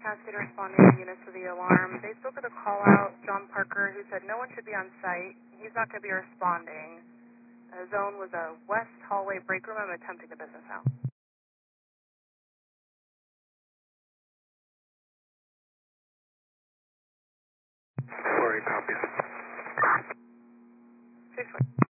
capacity responding units to the alarm. They spoke with a call out, John Parker, who said no one should be on site. He's not going to be responding. Zone was a west hallway break room. I'm attempting the business out. Sorry, copy. 6